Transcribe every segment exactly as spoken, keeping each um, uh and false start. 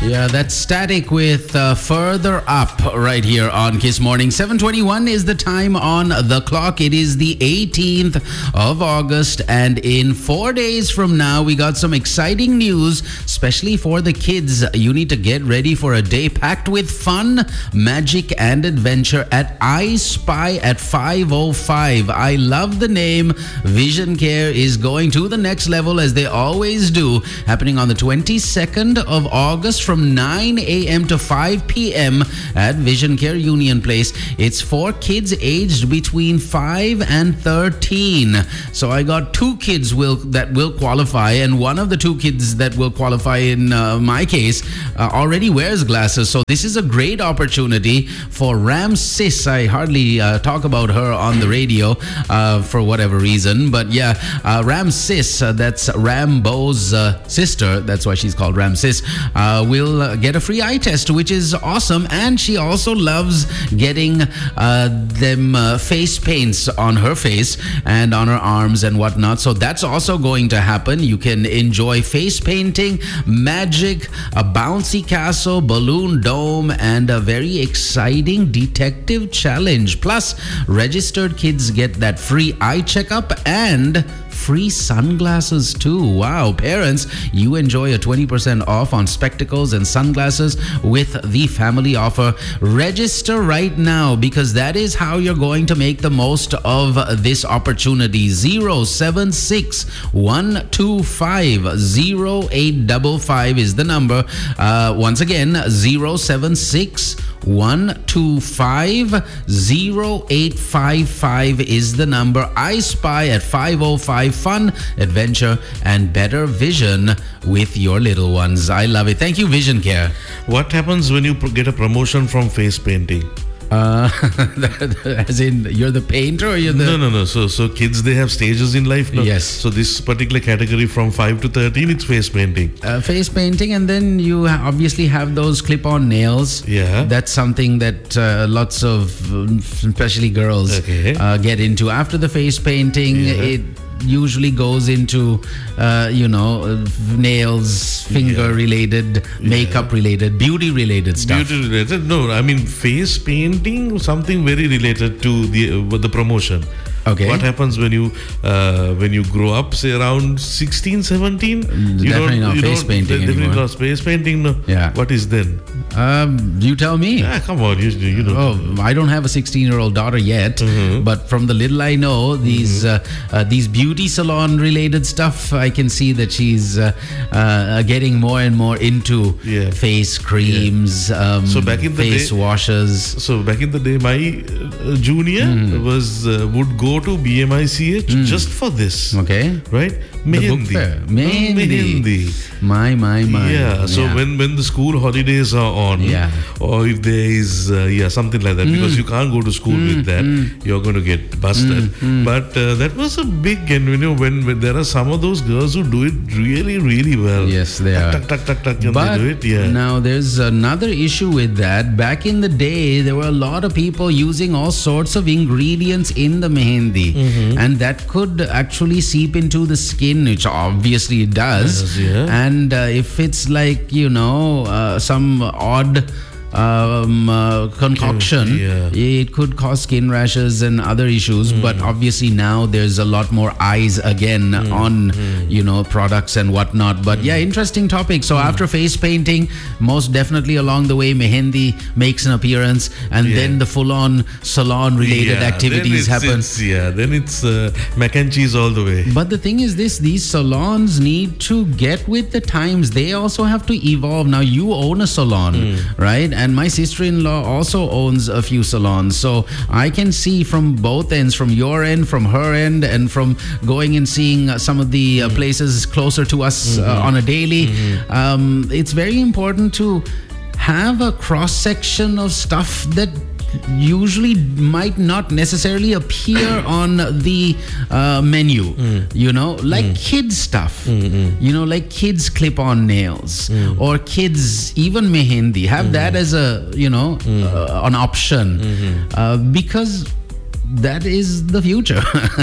Yeah, that's Static with uh, Further Up right here on Kiss Morning. seven twenty-one is the time on the clock. It is the eighteenth of August, and in four days from now, we got some exciting news, especially for the kids. You need to get ready for a day packed with fun, magic, and adventure at I Spy at five oh five. I love the name. Vision Care is going to the next level, as they always do, happening on the twenty-second of August from nine a.m. to five p.m. at Vision Care Union Place. It's for kids aged between five and thirteen. So I got two kids will that will qualify, and one of the two kids that will qualify in uh, my case uh, already wears glasses. So this is a great opportunity for Ram Sis. I hardly uh, talk about her on the radio uh, for whatever reason, but yeah, uh, Ram Sis, uh, that's Rambo's uh, sister, that's why she's called Ram Sis, uh, will uh, get a free eye test, which is awesome. And she also loves getting uh, them uh, face paints on her face and on her arms and whatnot. So that's also going to happen. You can enjoy face painting, magic, a bouncy castle, balloon dome, and a very exciting detective challenge. Plus, registered kids get that free eye checkup and free sunglasses too. Wow. Parents, you enjoy a twenty percent off on spectacles and sunglasses with the family offer. Register right now, because that is how you're going to make the most of this opportunity. zero seven six, one two five, zero eight five five is the number. Uh, once again, zero seven six, one two five, zero eight five five is the number. I Spy at five oh five. Fun, adventure, and better vision with your little ones. I love it. Thank you, Vision Care. What happens when you get a promotion from face painting? Uh, as in, you're the painter, or you're the... No, no, no. So, so kids, they have stages in life. No? Yes. So this particular category from five to thirteen, it's face painting. Uh, face painting, and then you obviously have those clip-on nails. Yeah. That's something that uh, lots of, um, especially girls, Okay. uh, get into. After the face painting, Yeah. it usually goes into, uh, you know, uh, nails, finger-related, makeup-related, beauty-related stuff. Beauty related? No, I mean face painting, something very related to the uh, the promotion. Okay. What happens when you uh, when you grow up, say around sixteen, seventeen? You Definitely not you face don't- painting Definitely anymore. not face painting. No. Yeah. What is then? Um, you tell me. Ah, come on, you, you know. Oh, I don't have a sixteen-year-old daughter yet, but from the little I know, these uh, uh, these beauty salon-related stuff, I can see that she's uh, uh, getting more and more into Yeah. face creams, um, So back in the face day- washes. So back in the day, my uh, junior was uh, would go to B M I C H just for this, Okay, right? the book Mehendi. fair. Oh, Mehendi. Mehendi. My, my, my. Yeah. So when when the school holidays are on, Yeah. or if there is uh, yeah something like that, because you can't go to school with that, you're going to get busted. But uh, that was a big, and you know when, when there are some of those girls who do it really really well. Yes, they are. Tuck tuck tuck tuck, and But they do it. Yeah. now there's another issue with that. Back in the day, there were a lot of people using all sorts of ingredients in the mehendi, and that could actually seep into the skin, which obviously it does. Yes, yeah. And uh, if it's like, you know, uh, some odd um, uh, concoction, Yeah. it could cause skin rashes and other issues. But obviously now there's a lot more eyes again on, you know, products and whatnot. But yeah, interesting topic. So after face painting, most definitely along the way, mehendi makes an appearance, and Yeah. then the full-on salon-related Yeah, activities then it's, happen. it's- yeah, then it's uh, mac and cheese all the way. But the thing is this, these salons need to get with the times. They also have to evolve. Now, you own a salon, right? And my sister-in-law also owns a few salons. So I can see from both ends, from your end, from her end, and from going and seeing uh, some of the uh, places closer to us uh, on a daily. Um, it's very important to have a cross-section of stuff that usually might not necessarily appear on the uh, menu, you know, like kids stuff, you know, like kids clip-on nails or kids even mehendi. Have that as a, you know, uh, an option, uh, because that is the future.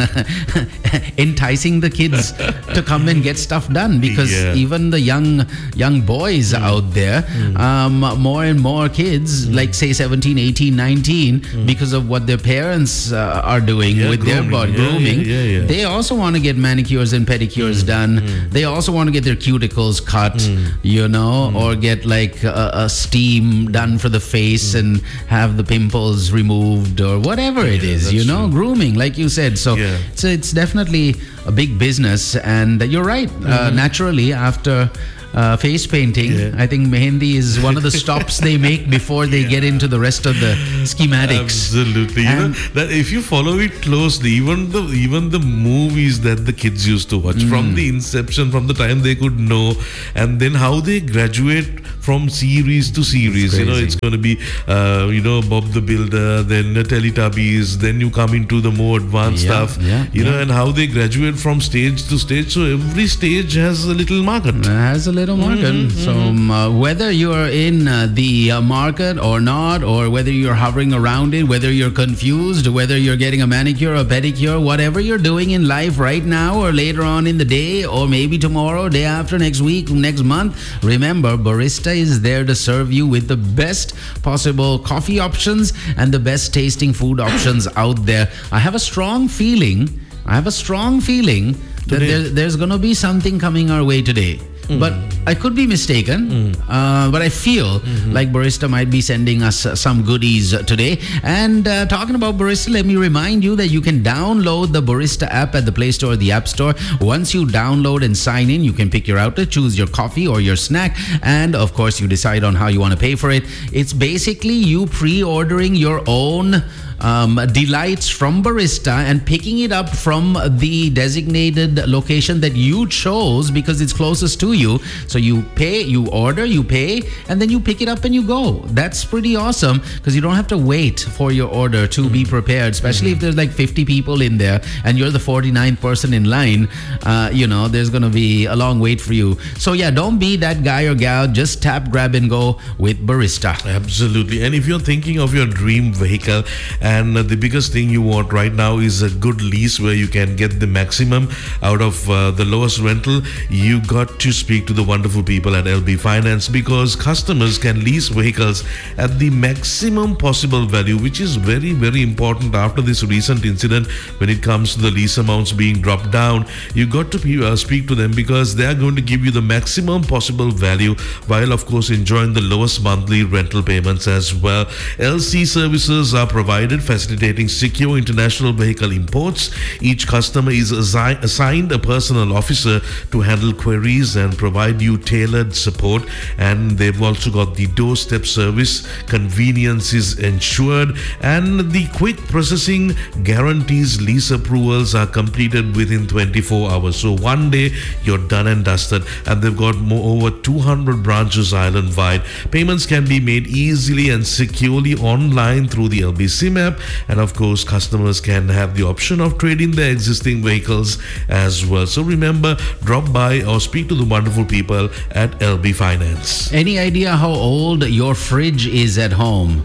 Enticing the kids to come and get stuff done, because Yeah. even the young young boys out there, um, more and more kids, like say seventeen, eighteen, nineteen, because of what their parents uh, are doing Yeah, with their grooming. body, Yeah, grooming, yeah, yeah, yeah. they also want to get manicures and pedicures done. They also want to get their cuticles cut, you know, or get like a, a steam done for the face and have the pimples removed or whatever it Yeah, is, that's you know, true. grooming, like you said. So Yeah. it's, it's definitely a big business. And you're right. Uh, naturally, after uh, face painting, Yeah. I think mehendi is one of the stops they make before they get into the rest of the schematics. Absolutely. You And- know, that if you follow it closely, even the even the movies that the kids used to watch, from the inception, from the time they could know, and then how they graduate from series to series. You know, crazy. it's going to be, uh, you know, Bob the Builder, then the Teletubbies, then you come into the more advanced Yeah, stuff. yeah, you know, yeah. and how they graduate from stage to stage. So every stage has a little market. It has a little market. So um, uh, whether you're in uh, the uh, market or not, or whether you're hovering around it, whether you're confused, whether you're getting a manicure or pedicure, whatever you're doing in life right now or later on in the day, or maybe tomorrow, day after, next week, next month, remember, Barista is there to serve you with the best possible coffee options and the best tasting food options out there. I have a strong feeling, I have a strong feeling that Today. there, there's going to be something coming our way today. But I could be mistaken. Uh, but I feel like Barista might be sending us uh, some goodies uh, today. And uh, talking about Barista, let me remind you that you can download the Barista app at the Play Store or the App Store. Once you download and sign in, you can pick your outlet, choose your coffee or your snack, and of course, you decide on how you want to pay for it. It's basically you pre-ordering your own Um, delights from Barista and picking it up from the designated location that you chose because it's closest to you. So you pay, you order, you pay, and then you pick it up and you go. That's pretty awesome because you don't have to wait for your order to be prepared, especially if there's like fifty people in there and you're the forty-ninth person in line. Uh, you know, there's going to be a long wait for you. So yeah, don't be that guy or gal. Just tap, grab, and go with Barista. Absolutely. And if you're thinking of your dream vehicle, and uh, the biggest thing you want right now is a good lease where you can get the maximum out of uh, the lowest rental, you got to speak to the wonderful people at L B Finance, because customers can lease vehicles at the maximum possible value, which is very, very important after this recent incident when it comes to the lease amounts being dropped down. You got to be, uh, speak to them because they are going to give you the maximum possible value while, of course, enjoying the lowest monthly rental payments as well. L C services are provided, facilitating secure international vehicle imports. Each customer is assi- assigned a personal officer to handle queries and provide you tailored support. And they've also got the doorstep service. Convenience is ensured, and the quick processing guarantees lease approvals are completed within twenty-four hours. So one day you're done and dusted. And they've got more, over two hundred branches island wide. Payments can be made easily and securely online through the L B SIM app. And of course, customers can have the option of trading their existing vehicles as well. So remember, drop by or speak to the wonderful people at L B Finance. Any idea how old your fridge is at home?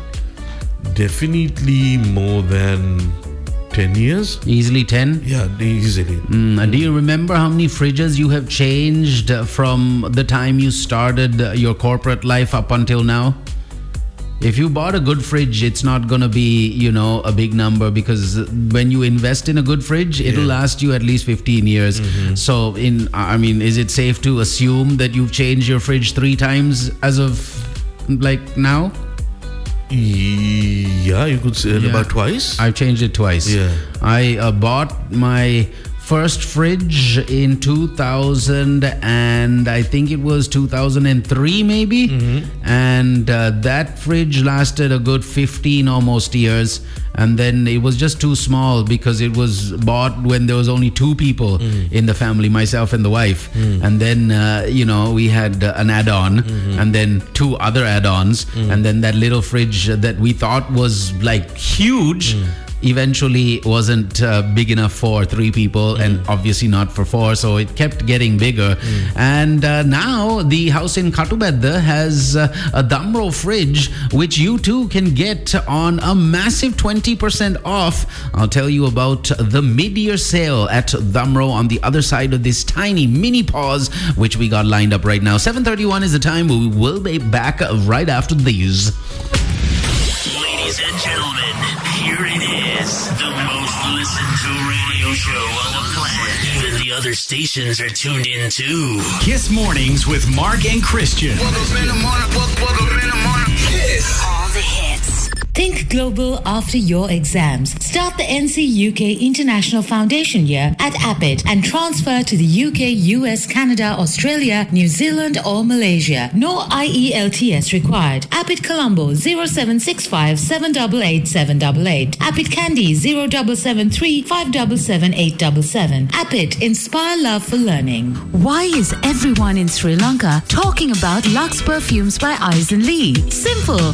Definitely more than ten years. Easily ten? Yeah, easily. Mm, and do you remember how many fridges you have changed uh, from the time you started uh, your corporate life up until now? If you bought a good fridge, it's not going to be, you know, a big number, because when you invest in a good fridge, it'll Yeah. last you at least fifteen years. So, in, I mean, is it safe to assume that you've changed your fridge three times as of like now? Yeah, you could say Yeah. about twice. I've changed it twice. Yeah. I uh, bought my first fridge in two thousand, and I think it was two thousand three maybe. And uh, that fridge lasted a good fifteen almost years. And then it was just too small because it was bought when there was only two people in the family, myself and the wife. And then, uh, you know, we had uh, an add-on and then two other add-ons. And then that little fridge that we thought was like huge, eventually wasn't uh, big enough for three people, mm. and obviously not for four, so it kept getting bigger. Mm. And uh, now the house in Katubedda has uh, a Damro fridge, which you too can get on a massive twenty percent off. I'll tell you about the mid-year sale at Damro on the other side of this tiny mini pause, which we got lined up right now. seven thirty-one is the time. We will be back right after these. Ladies and gentlemen, here it is, the most listened to radio show on the planet. Even the other stations are tuned in too. Kiss Mornings with Mark and Christian. Welcome in the morning, welcome in the morning. Kiss. All the hits. Think global after your exams. Start the N C U K International Foundation year at Appit and transfer to the U K, U S, Canada, Australia, New Zealand or Malaysia. No I E L T S required. Appit Colombo zero seven six five seven eight eight seven eight eight. Appit Kandy zero seven seven three five seven seven eight seven seven. Appit, inspire love for learning. Why is everyone in Sri Lanka talking about Lux perfumes by Eisen Lee? Simple.